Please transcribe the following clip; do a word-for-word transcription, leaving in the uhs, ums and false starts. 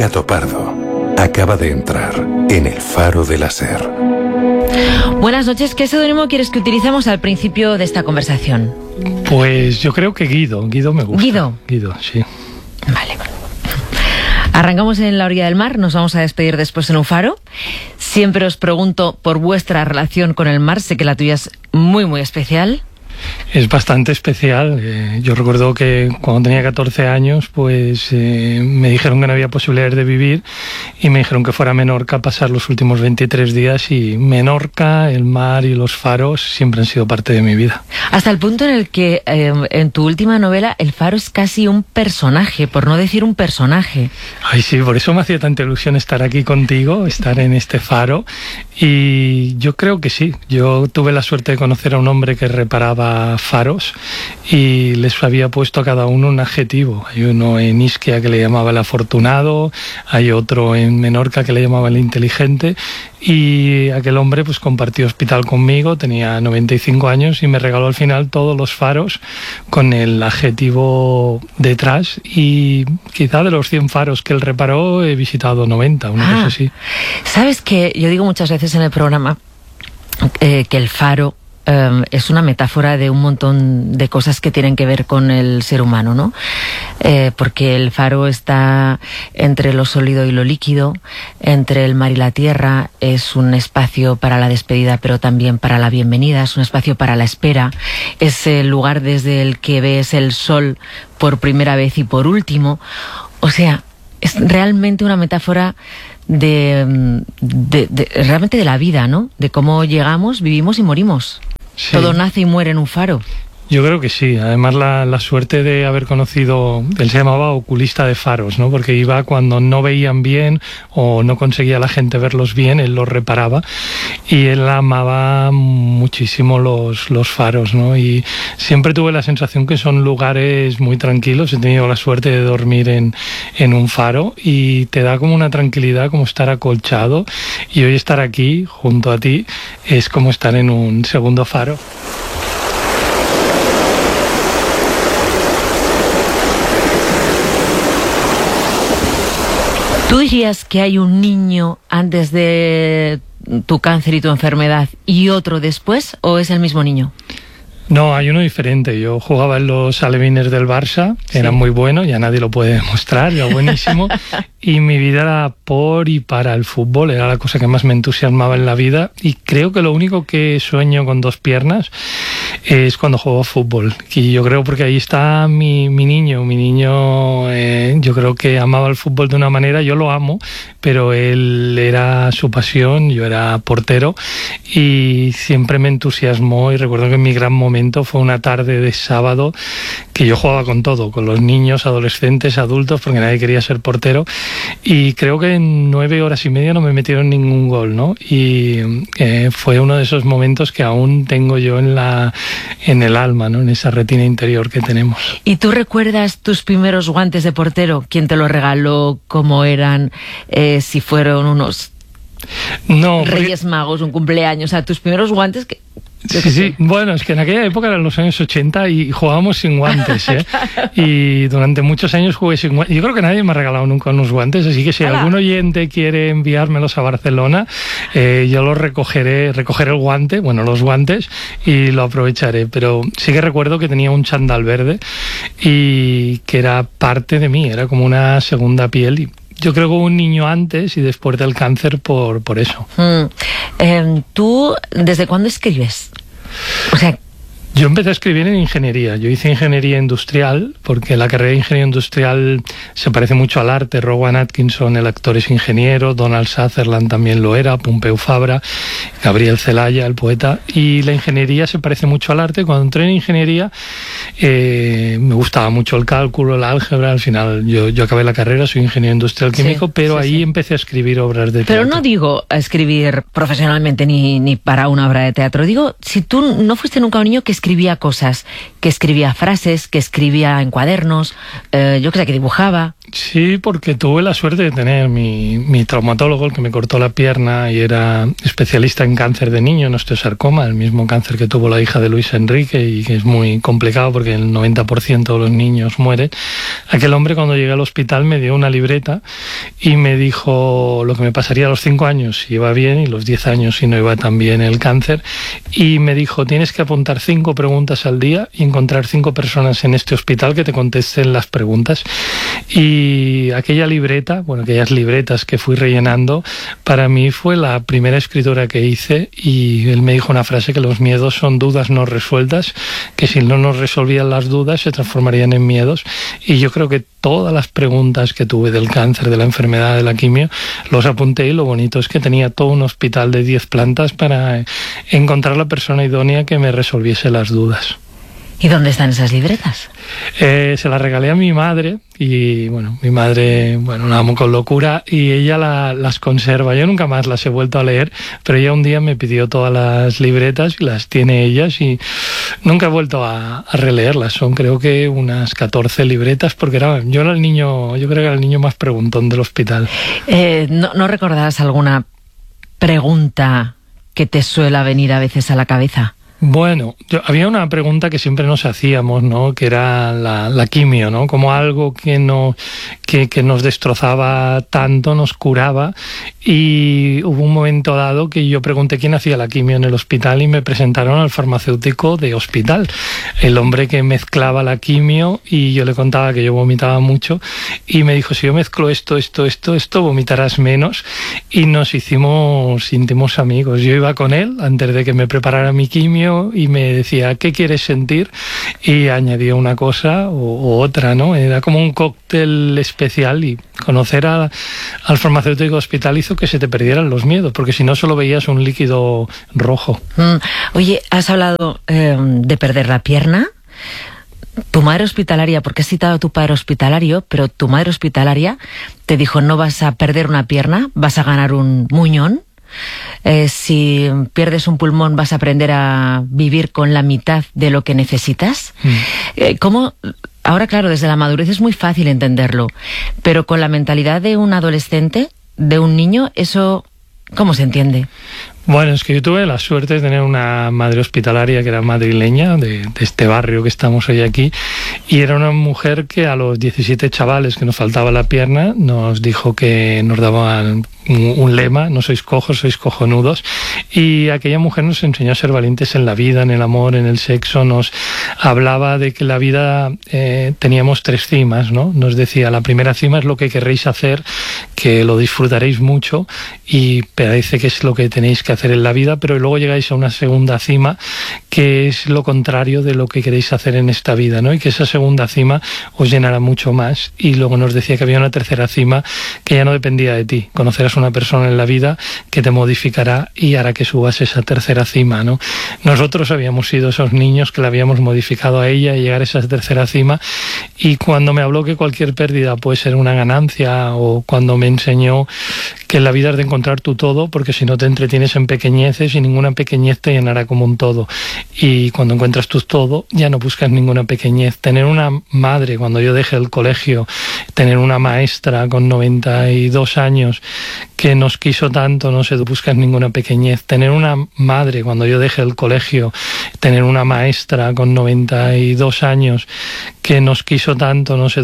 Gato Pardo acaba de entrar en el Faro de la Ser. Buenas noches. ¿Qué seudónimo quieres que utilicemos al principio de esta conversación? Pues yo creo que Guido. Guido me gusta. ¿Guido? Guido, sí. Vale. Arrancamos en la orilla del mar, nos vamos a despedir después en un faro. Siempre os pregunto por vuestra relación con el mar, sé que la tuya es muy, muy especial. Es bastante especial. Eh, yo recuerdo que cuando tenía catorce años, pues eh, me dijeron que no había posibilidades de vivir y me dijeron que fuera a Menorca a pasar los últimos veintitrés días, y Menorca, el mar y los faros siempre han sido parte de mi vida. Hasta el punto en el que eh, en tu última novela el faro es casi un personaje, por no decir un personaje. Ay, sí, por eso me hacía tanta ilusión estar aquí contigo, estar en este faro. Y yo creo que sí. Yo tuve la suerte de conocer a un hombre que reparaba faros y les había puesto a cada uno un adjetivo. Hay uno en Ischia que le llamaba el afortunado, hay otro en Menorca que le llamaba el inteligente, y aquel hombre pues compartió hospital conmigo, tenía noventa y cinco años y me regaló al final todos los faros con el adjetivo detrás, y quizá de los cien faros que él reparó he visitado noventa, una ah, cosa así. ¿Sabes qué? Yo digo muchas veces en el programa eh, que el faro Um, es una metáfora de un montón de cosas que tienen que ver con el ser humano, ¿no? Eh, porque el faro está entre lo sólido y lo líquido, entre el mar y la tierra, es un espacio para la despedida pero también para la bienvenida, es un espacio para la espera, es el lugar desde el que ves el sol por primera vez y por último. O sea, es realmente una metáfora de, de, de realmente de la vida, ¿no? De cómo llegamos, vivimos y morimos. Sí. Todo nace y muere en un faro. Yo creo que sí. Además, la, la suerte de haber conocido, él se llamaba oculista de faros, ¿no? Porque iba cuando no veían bien o no conseguía la gente verlos bien, él los reparaba, y él amaba muchísimo los, los faros, ¿no? Y siempre tuve la sensación que son lugares muy tranquilos. He tenido la suerte de dormir en, en un faro y te da como una tranquilidad, como estar acolchado, y hoy estar aquí junto a ti es como estar en un segundo faro. ¿Tú dirías que hay un niño antes de tu cáncer y tu enfermedad y otro después, o es el mismo niño? No, hay uno diferente. Yo jugaba en los alevines del Barça, que sí. Eran muy buenos, ya nadie lo puede demostrar, era buenísimo. Y mi vida era por y para el fútbol, era la cosa que más me entusiasmaba en la vida. Y creo que lo único que sueño con dos piernas es cuando juego a fútbol. Y yo creo porque ahí está mi, mi niño. Mi niño, eh, yo creo que amaba el fútbol de una manera, yo lo amo, pero él era su pasión, yo era portero y siempre me entusiasmó. Y recuerdo que mi gran momento fue una tarde de sábado que yo jugaba con todo, con los niños, adolescentes, adultos, porque nadie quería ser portero, y creo que en nueve horas y media no me metieron ningún gol, ¿no? Y eh, fue uno de esos momentos que aún tengo yo en la en el alma, ¿no? En esa retina interior que tenemos. ¿Y tú recuerdas tus primeros guantes de portero? ¿Quién te los regaló? ¿Cómo eran? Eh, si fueron unos no, Reyes porque... Magos, un cumpleaños, o sea, tus primeros guantes que... Sí, sí, bueno, es que en aquella época eran los años ochenta y jugábamos sin guantes, ¿eh? Y durante muchos años jugué sin guantes. Yo creo que nadie me ha regalado nunca unos guantes, así que si Hola. algún oyente quiere enviármelos a Barcelona, eh, yo los recogeré, recogeré el guante, bueno, los guantes, y lo aprovecharé. Pero sí que recuerdo que tenía un chándal verde y que era parte de mí, era como una segunda piel. Y yo creo que hubo un niño antes y después del cáncer por, por eso. Mm. Eh, ¿Tú desde cuándo escribes? O sea... Yo empecé a escribir en ingeniería. Yo hice ingeniería industrial porque la carrera de ingeniería industrial se parece mucho al arte. Rowan Atkinson, el actor, es ingeniero, Donald Sutherland también lo era, Pompeu Fabra, Gabriel Celaya, el poeta. Y la ingeniería se parece mucho al arte. Cuando entré en ingeniería eh, me gustaba mucho el cálculo, el álgebra. Al final yo, yo acabé la carrera, soy ingeniero industrial químico, sí, pero sí, ahí sí. empecé a escribir obras de teatro. Pero no digo a escribir profesionalmente ni, ni para una obra de teatro. Digo, si tú no fuiste nunca un niño que escribía cosas, que escribía frases, que escribía en cuadernos, eh, yo creo que dibujaba. Sí, porque tuve la suerte de tener mi, mi traumatólogo, el que me cortó la pierna y era especialista en cáncer de niño, en osteosarcoma, el mismo cáncer que tuvo la hija de Luis Enrique y que es muy complicado porque el noventa por ciento de los niños mueren. Aquel hombre, cuando llegué al hospital, me dio una libreta y me dijo lo que me pasaría a los cinco años si iba bien y los diez años si no iba tan bien el cáncer, y me dijo: tienes que apuntar cinco preguntas al día y encontrar cinco personas en este hospital que te contesten las preguntas. Y aquella libreta, bueno, aquellas libretas que fui rellenando, para mí fue la primera escritura que hice, y él me dijo una frase: que los miedos son dudas no resueltas, que si no nos resolvían las dudas se transformarían en miedos. Y yo creo que todas las preguntas que tuve del cáncer, de la enfermedad, de la quimio, los apunté, y lo bonito es que tenía todo un hospital de diez plantas para encontrar la persona idónea que me resolviese las dudas. ¿Y dónde están esas libretas? Eh, se las regalé a mi madre y, bueno, mi madre, bueno, la amo con locura y ella la, las conserva. Yo nunca más las he vuelto a leer, pero ella un día me pidió todas las libretas y las tiene ellas y nunca he vuelto a, a releerlas. Son, creo que, unas catorce libretas, porque era, yo era el niño, yo creo que era el niño más preguntón del hospital. Eh, ¿no, ¿No recordás alguna pregunta que te suele venir a veces a la cabeza? Bueno, yo, había una pregunta que siempre nos hacíamos, ¿no? Que era la, la quimio, ¿no? Como algo que, no, que, que nos destrozaba tanto, nos curaba. Y hubo un momento dado que yo pregunté quién hacía la quimio en el hospital y me presentaron al farmacéutico de hospital, el hombre que mezclaba la quimio, y yo le contaba que yo vomitaba mucho y me dijo: si yo mezclo esto, esto, esto, esto, vomitarás menos. Y nos hicimos íntimos amigos. Yo iba con él antes de que me preparara mi quimio y me decía: ¿qué quieres sentir? Y añadía una cosa o, o otra, ¿no? Era como un cóctel especial, y conocer a, al farmacéutico de hospital hizo que se te perdieran los miedos, porque si no solo veías un líquido rojo. Mm, oye, has hablado eh, de perder la pierna. Tu madre hospitalaria, porque has citado a tu padre hospitalario, pero tu madre hospitalaria te dijo: no vas a perder una pierna, vas a ganar un muñón. Eh, si pierdes un pulmón vas a aprender a vivir con la mitad de lo que necesitas. Mm. Eh, ¿Cómo? Ahora, claro, desde la madurez es muy fácil entenderlo, pero con la mentalidad de un adolescente, de un niño, ¿eso cómo se entiende? Bueno, es que yo tuve la suerte de tener una madre hospitalaria que era madrileña, de, de este barrio que estamos hoy aquí, y era una mujer que a los diecisiete chavales que nos faltaba la pierna nos dijo que nos daban un, un lema: no sois cojos, sois cojonudos. Y aquella mujer nos enseñó a ser valientes en la vida, en el amor, en el sexo. Nos hablaba de que la vida eh, teníamos tres cimas, ¿no? Nos decía: la primera cima es lo que querréis hacer, que lo disfrutaréis mucho y parece que es lo que tenéis que hacer en la vida, pero luego llegáis a una segunda cima que es lo contrario de lo que queréis hacer en esta vida, ¿no? Y que esa segunda cima os llenará mucho más. Y luego nos decía que había una tercera cima que ya no dependía de ti. Conocerás a una persona en la vida que te modificará y hará que subas esa tercera cima, ¿no? Nosotros habíamos sido esos niños que la habíamos modificado a ella y llegar a esa tercera cima. Y cuando me habló que cualquier pérdida puede ser una ganancia, o cuando me enseñó que en la vida has de encontrar tu todo, porque si no te entretienes en pequeñeces y ninguna pequeñez te llenará como un todo. Y cuando encuentras tu todo, ya no buscas ninguna pequeñez. Tener una madre, cuando yo dejé el colegio, tener una maestra con noventa y dos años que nos quiso tanto, no se buscas ninguna pequeñez. Tener una madre, cuando yo dejé el colegio, tener una maestra con noventa y dos años que nos quiso tanto, no se